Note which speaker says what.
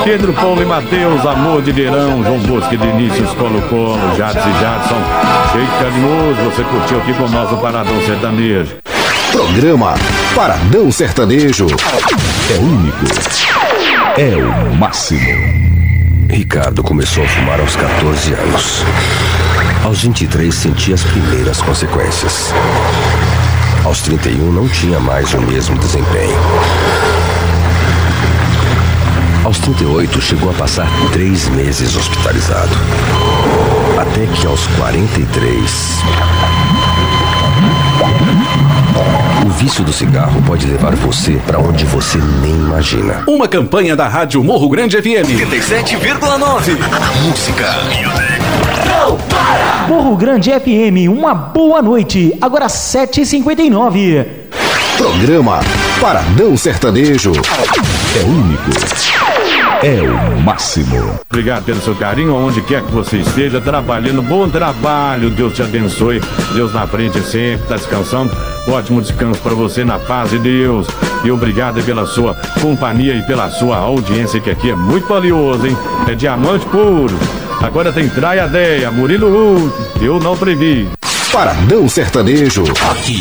Speaker 1: Pedro, Paulo e Matheus, Amor de Verão, João Bosco e Vinícius, Colo-Colo, Jadson e Jadson, Cheio Carinhoso, você curtiu aqui com o nosso Paradão Sertanejo.
Speaker 2: Programa Paradão Sertanejo. É único. É o máximo.
Speaker 3: Ricardo começou a fumar aos 14 anos. Aos 23 sentia as primeiras consequências. Aos 31 não tinha mais o mesmo desempenho. Aos 38 chegou a passar 3 meses hospitalizado. Até que aos 43... O vício do cigarro pode levar você para onde você nem imagina.
Speaker 4: Uma campanha da Rádio Morro Grande FM
Speaker 3: 87,9. Música.
Speaker 5: Não para! Morro Grande FM, uma boa noite. Agora 7h59.
Speaker 2: Programa Paradão Sertanejo. É único. É o máximo.
Speaker 1: Obrigado pelo seu carinho, onde quer que você esteja trabalhando. Bom trabalho, Deus te abençoe. Deus na frente sempre, tá descansando. Ótimo descanso para você na paz de Deus. E obrigado pela sua companhia e pela sua audiência, que aqui é muito valioso, hein? É diamante puro. Agora tem Traiadeia, Murilo Hulk, eu não previ.
Speaker 2: Paradão Sertanejo.
Speaker 3: Aqui